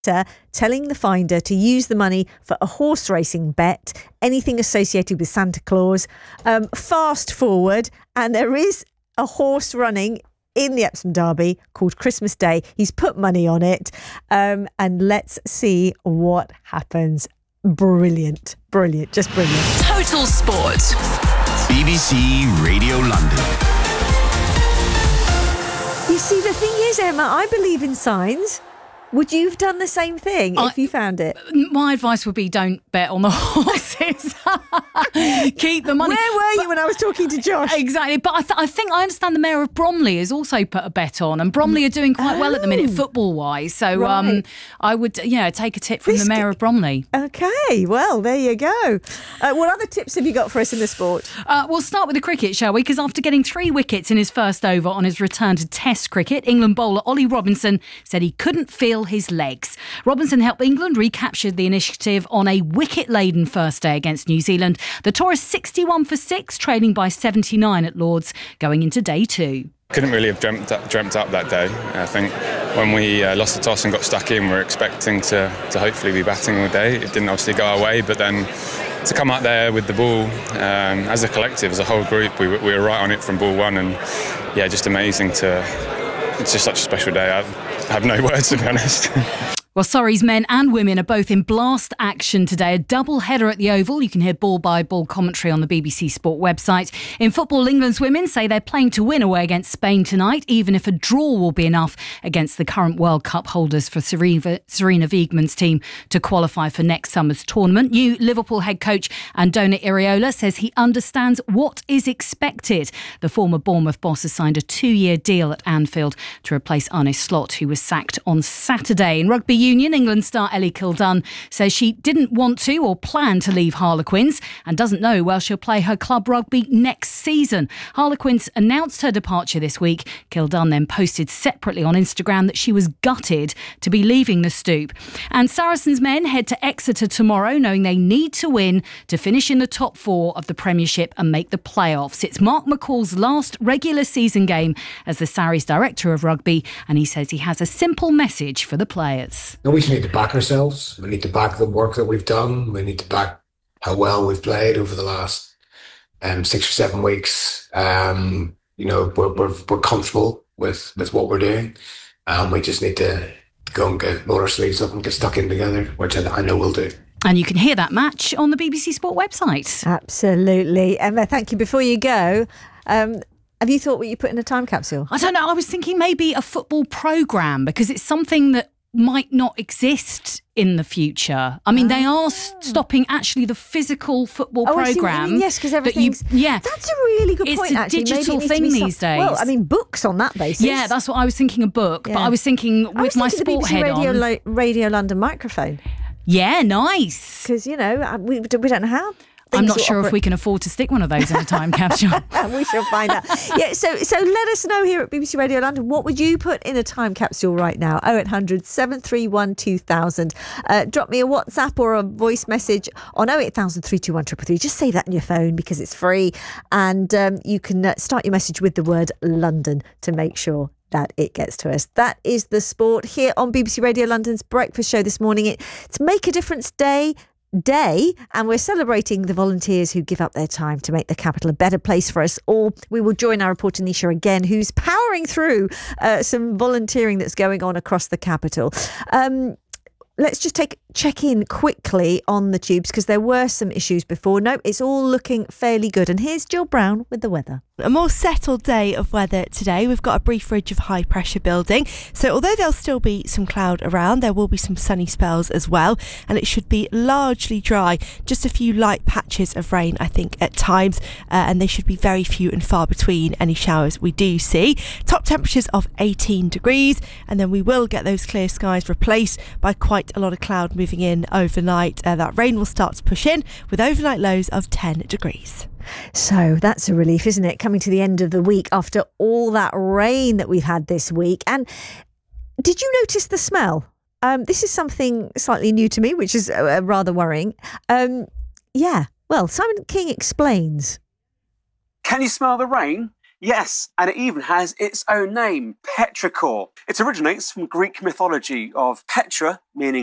telling the finder to use the money for a horse racing bet, anything associated with Santa Claus. Fast forward, and there is a horse running in the Epsom Derby called Christmas Day. He's put money on it, and let's see what happens. Brilliant, just brilliant. Total Sport. BBC Radio London. You see, the thing is, Emma, I believe in signs. Would you have done the same thing if you found it? My advice would be don't bet on the horses. Keep the money. Where were you when I was talking to Josh? Exactly. But I think I understand the Mayor of Bromley has also put a bet on, and Bromley are doing quite well at the minute football-wise. So right. I would take a tip from the Mayor of Bromley. Okay, well, there you go. What other tips have you got for us in the sport? We'll start with the cricket, shall we? Because after getting 3 wickets in his first over on his return to Test cricket, England bowler Ollie Robinson said he couldn't feel his legs. Robinson helped England recapture the initiative on a wicket-laden first day against New Zealand. The Tourists 61 for 6, trailing by 79 at Lord's, going into day 2. Couldn't really have dreamt up that day. I think when we lost the toss and got stuck in, we were expecting to hopefully be batting all day. It didn't obviously go our way, but then to come out there with the ball as a collective, as a whole group, we were right on it from ball one, and yeah, just amazing it's just such a special day. I have no words, to be honest. Well, Surrey's men and women are both in blast action today. A double header at the Oval. You can hear ball-by-ball commentary on the BBC Sport website. In football, England's women say they're playing to win away against Spain tonight, even if a draw will be enough against the current World Cup holders for Serena Wiegman's team to qualify for next summer's tournament. New Liverpool head coach Andoni Iraola says he understands what is expected. The former Bournemouth boss has signed a 2-year deal at Anfield to replace Arne Slot, who was sacked on Saturday. In rugby union, England star Ellie Kildunn says she didn't want to or plan to leave Harlequins and doesn't know where she'll play her club rugby next season. Harlequins announced her departure this week. Kildunn then posted separately on Instagram that she was gutted to be leaving the Stoop. And Saracens men head to Exeter tomorrow, knowing they need to win to finish in the top 4 of the Premiership and make the playoffs. It's Mark McCall's last regular season game as the Sarries director of rugby, and he says he has a simple message for the players. No, we just need to back ourselves. We need to back the work that we've done. We need to back how well we've played over the last 6 or 7 weeks. We're comfortable with what we're doing. We just need to go and roll our sleeves up and get stuck in together, which I know we'll do. And you can hear that match on the BBC Sport website. Absolutely. Emma, thank you. Before you go, have you thought what you put in a time capsule? I don't know. I was thinking maybe a football programme, because it's something that might not exist in the future. I mean, they are stopping actually the physical football programme. Yes, because everything's... That's a really good point, actually. It's a digital thing these days. Well, I mean, books on that basis. Yeah, that's what I was thinking, a book. Yeah. But I was thinking with my sport head on... Radio London microphone. Yeah, nice. Because, we don't know how... I'm not sure if we can afford to stick one of those in a time capsule. We shall find out. Yeah, so let us know here at BBC Radio London, what would you put in a time capsule right now? 0800 731 2000. Drop me a WhatsApp or a voice message on 08000 321 333. Just save that in your phone because it's free. And you can start your message with the word London to make sure that it gets to us. That is the sport here on BBC Radio London's breakfast show this morning. It's Make a Difference Day, and we're celebrating the volunteers who give up their time to make the capital a better place for us all. We will join our reporter Nisha again, who's powering through some volunteering that's going on across the capital. Let's just check in quickly on the tubes, because there were some issues before. No, it's all looking fairly good. And here's Jill Brown with the weather. A more settled day of weather today. We've got a brief ridge of high pressure building. So although there'll still be some cloud around, there will be some sunny spells as well. And it should be largely dry. Just a few light patches of rain, I think, at times. And they should be very few and far between any showers we do see. Top temperatures of 18 degrees. And then we will get those clear skies replaced by quite a lot of cloud moving in overnight. That rain will start to push in with overnight lows of 10 degrees. So that's a relief, isn't it? Coming to the end of the week after all that rain that we've had this week. And did you notice the smell? This is something slightly new to me, which is rather worrying. Well, Simon King explains. Can you smell the rain? Yes, and it even has its own name, petrichor. It originates from Greek mythology of Petra, meaning